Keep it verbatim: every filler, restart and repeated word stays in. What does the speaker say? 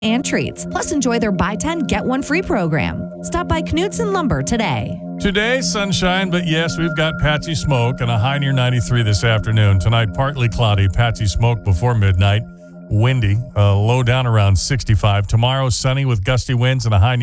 and treats. Plus, enjoy their buy ten, get one free program. Stop by Knudsen Lumber today. Today, sunshine, but yes, we've got patchy smoke and a high near ninety-three this afternoon. Tonight, partly cloudy, patchy smoke before midnight. Windy, uh, low down around sixty-five. Tomorrow, sunny with gusty winds and a high near